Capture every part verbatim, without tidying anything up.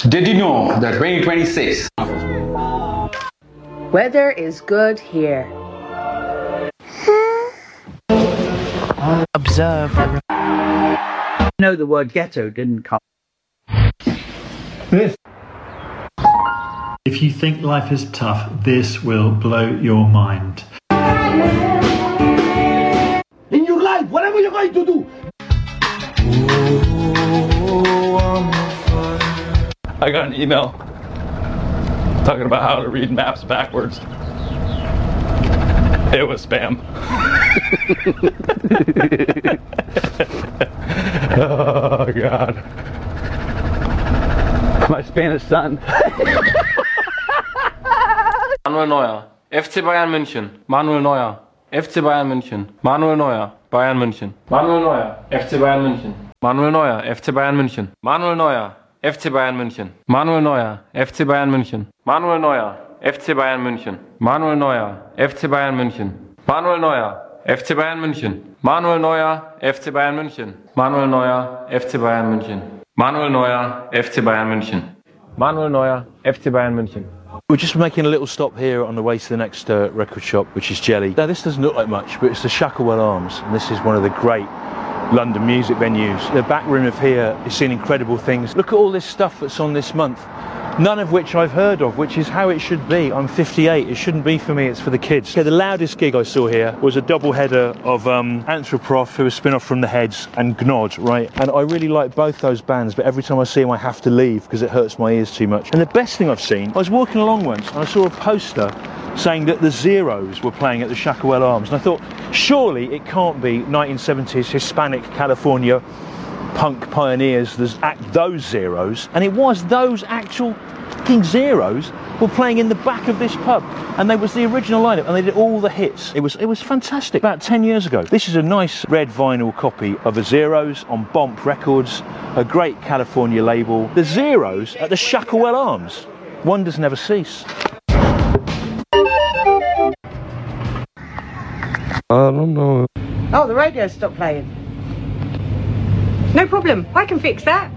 Did you know that twenty twenty-six Weather is good here. Observe. No, the word ghetto didn't come. This. If you think life is tough, this will blow your mind. In your life, whatever you're going to do. I got an email talking about how to read maps backwards. It was spam. Oh God. My Spanish son. Manuel Neuer, F C Bayern München. Manuel Neuer, F C Bayern München. Manuel Neuer, Bayern München. Manuel Neuer, F C Bayern München. Manuel Neuer, F C Bayern München. Manuel Neuer, F C Bayern München. Manuel Neuer, F C Bayern München. Manuel Neuer, F C Bayern München. Manuel Neuer, F C Bayern München. Manuel Neuer, F C Bayern München. Manuel Neuer, F C Bayern München. Manuel Neuer, F C Bayern München. Manuel Neuer, F C Bayern München. Manuel Neuer, F C Bayern München. We're just making a little stop here on the way to the next uh, record shop, which is Jelly. Now this doesn't look like much, but it's the Shacklewell Arms, and this is one of the great London music venues. The back room of here has seen incredible things. Look at all this stuff that's on this month, none of which I've heard of, which is how it should be. I'm fifty-eight, it shouldn't be for me, it's for the kids. Okay, the loudest gig I saw here was a double header of um, Anthroprof, who was spin-off from The Heads, and Gnod, right? And I really like both those bands, but every time I see them I have to leave because it hurts my ears too much. And the best thing I've seen, I was walking along once and I saw a poster saying that the Zeros were playing at the Shacklewell Arms, and I thought, surely it can't be nineteen seventies Hispanic California punk pioneers, there's act those Zeros. And it was those actual fucking Zeros were playing in the back of this pub, and they was the original lineup, and they did all the hits. It was it was fantastic. About ten years ago. This is a nice red vinyl copy of the Zeros on Bomp Records, a great California label. The Zeros at the Shacklewell Arms. Wonders never cease. I don't know. Oh, the radio stopped playing. No problem, I can fix that.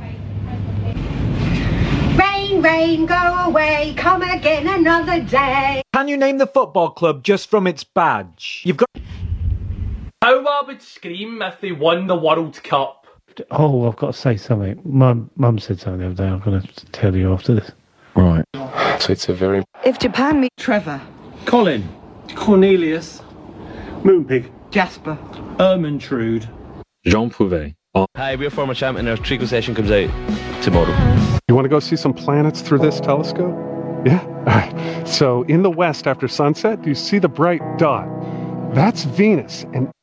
Rain, rain, go away, come again another day. Can you name the football club just from its badge? You've got... How I would scream if they won the World Cup. Oh, I've got to say something. Mum, Mum said something the other day. I'm going to tell you after this. Right. So it's a very... If Japan meet Trevor. Colin. Cornelius. Moonpig. Jasper. Ermintrude. Jean Prouvé. Oh. Hi, we're former champion. Our Trico session comes out tomorrow. You want to go see some planets through this telescope? Yeah? All right. So in the west after sunset, do you see the bright dot? That's Venus. And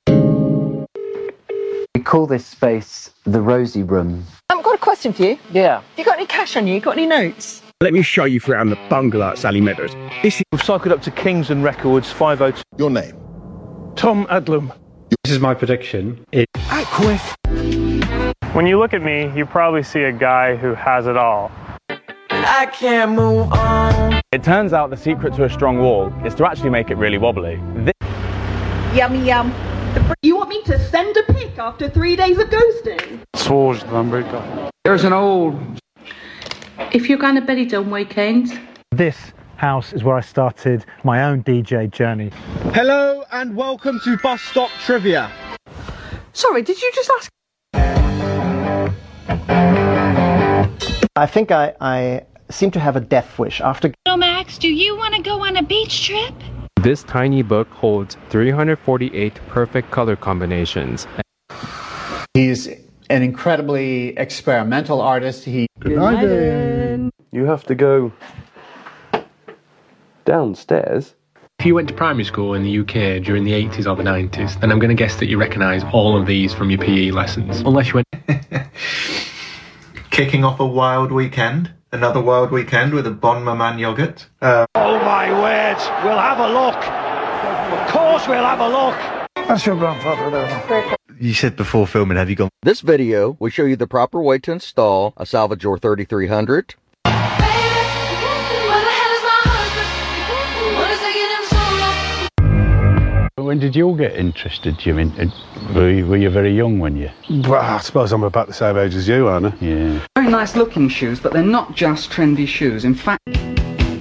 we call this space the Rosie Room. I've got a question for you. Yeah. Have you got any cash on you? You got any notes? Let me show you around the bungalow at Sally Meadows. This is... We've cycled up to Kingsland Records, five oh two. Your name? Tom Adlum. This is my prediction. It... Aquif. When you look at me, you probably see a guy who has it all. I can't move on. It turns out the secret to a strong wall is to actually make it really wobbly. This Yummy yum. You want me to send a pic after three days of ghosting? There's an old... If you're going to Bellydon weekend... This house is where I started my own D J journey. Hello and welcome to Bus Stop Trivia. Sorry, did you just ask? I think I, I seem to have a death wish after... So Max, do you want to go on a beach trip? This tiny book holds three hundred forty-eight perfect color combinations. He's an incredibly experimental artist. He... Good night. You have to go downstairs. If you went to primary school in the U K during the eighties or the nineties, then I'm going to guess that you recognise all of these from your P E lessons. Unless you went... Kicking off a wild weekend. Another wild weekend with a Bon Maman yogurt. Uh, oh my word! We'll have a look! Of course we'll have a look! That's your grandfather there. You said before filming, have you gone... This video will show you the proper way to install a Salvador thirty-three hundred. when did you all get interested, Jim? In, in, were, you, were you very young when you? Well, I suppose I'm about the same age as you, aren't I? Yeah. Very nice looking shoes, but they're not just trendy shoes. In fact...